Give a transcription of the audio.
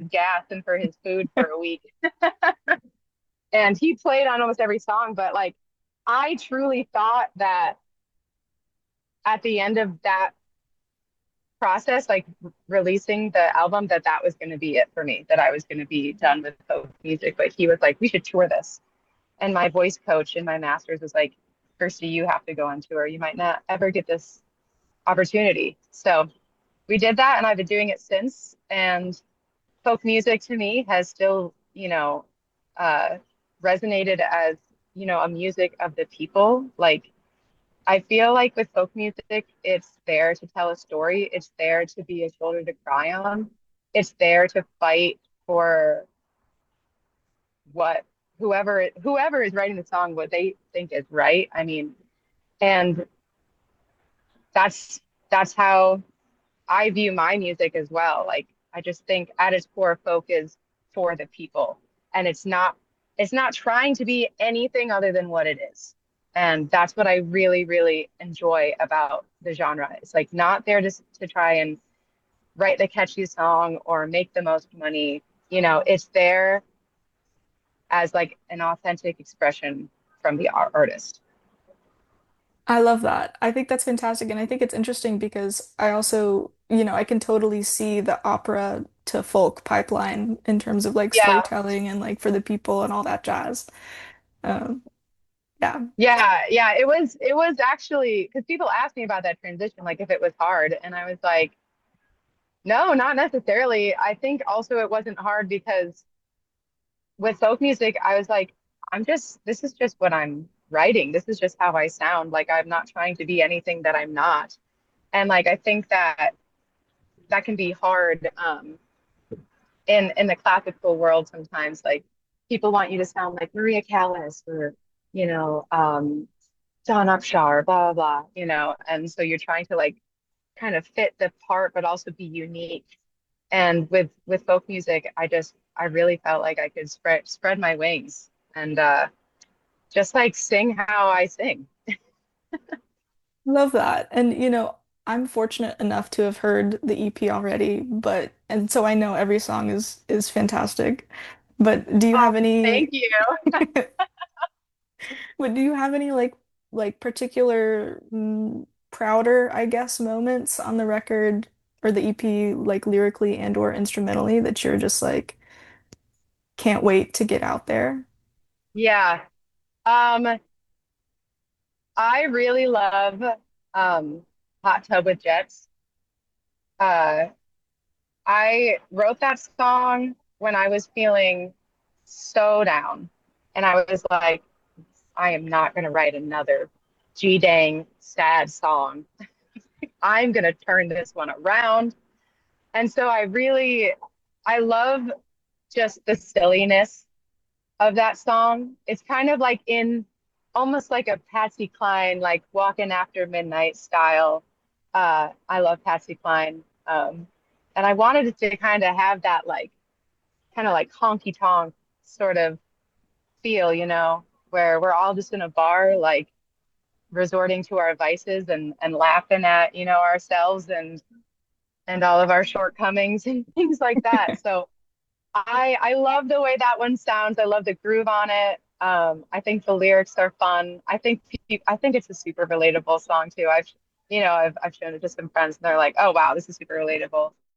gas and for his food for a week. And he played on almost every song, but like I truly thought that at the end of that process, like releasing the album, that that was going to be it for me, that I was going to be done with folk music. But he was like, we should tour this. And my voice coach in my master's was like, Kirsty, you have to go on tour. You might not ever get this opportunity. So we did that, and I've been doing it since. And folk music to me has still, uh, resonated as, a music of the people. Like, I feel like with folk music, it's there to tell a story. It's there to be a shoulder to cry on. It's there to fight for what whoever is writing the song, what they think is right. I mean, and that's that's how I view my music as well. Like I just think at its core, folk is for the people, and it's not trying to be anything other than what it is. And that's what I really, really enjoy about the genre. It's like not there to try and write the catchy song or make the most money. It's there as like an authentic expression from the artist. I love that. I think that's fantastic. And I think it's interesting because I also, I can totally see the opera to folk pipeline in terms of like Yeah, storytelling and like for the people and all that jazz. Um, yeah. yeah. It was actually because people asked me about that transition, like if it was hard, and I was like, no, not necessarily. I think also it wasn't hard because with folk music, I was like, this is just what I'm writing. This is just how I sound. Like I'm not trying to be anything that I'm not. And like I think that that can be hard in the classical world sometimes. Like people want you to sound like Maria Callas or, you know, um, John Upshaw or blah blah blah, and so you're trying to like kind of fit the part but also be unique. And with folk music, I really felt like I could spread my wings and just like sing how I sing. Love that. And I'm fortunate enough to have heard the EP already, but and so I know every song is fantastic. But do you Oh, have any thank you. but do you have any like particular prouder, I guess, moments on the record or the EP like lyrically and or instrumentally that you're just like can't wait to get out there? Yeah. Um, I really love Hot Tub with Jets. Uh, I wrote that song when I was feeling so down. And I was like, I am not going to write another G dang sad song. I'm going to turn this one around. And so I love just the silliness of that song. It's kind of like in almost like a Patsy Cline, like Walking After Midnight style. I love Patsy Cline. And I wanted it to kind of have that kind of like honky tonk sort of feel, where we're all just in a bar, like resorting to our vices and laughing at, ourselves and all of our shortcomings and things like that. So I love the way that one sounds. I love the groove on it. I think the lyrics are fun. I think it's a super relatable song too. I've shown it to some friends and they're like, "Oh wow, this is super relatable."